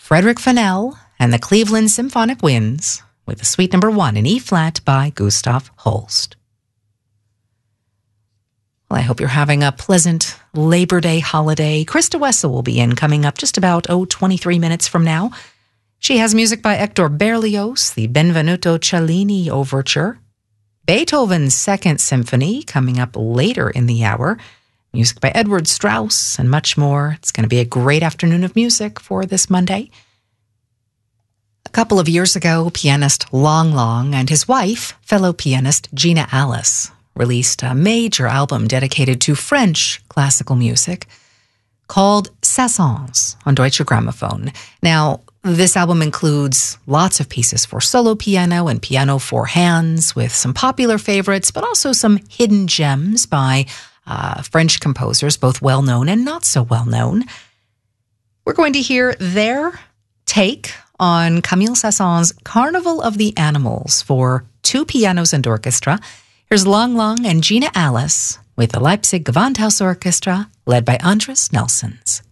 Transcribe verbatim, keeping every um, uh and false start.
Frederick Fennell and the Cleveland Symphonic Winds with the Suite Number One in E-flat by Gustav Holst. Well, I hope you're having a pleasant Labor Day holiday. Krista Wessel will be in coming up just about, oh, twenty-three minutes from now. She has music by Hector Berlioz, the Benvenuto Cellini Overture, Beethoven's Second Symphony coming up later in the hour, music by Edward Strauss, and much more. It's going to be a great afternoon of music for this Monday. A couple of years ago, pianist Long Long and his wife, fellow pianist Gina Alice, released a major album dedicated to French classical music called Saisons on Deutsche Grammophon. Now, this album includes lots of pieces for solo piano and piano for hands, with some popular favorites, but also some hidden gems by uh, French composers, both well-known and not so well-known. We're going to hear their take on Camille Saint-Saëns' Carnival of the Animals for two pianos and orchestra. Here's Long Long and Gina Alice with the Leipzig Gewandhaus Orchestra, led by Andres Nelsons.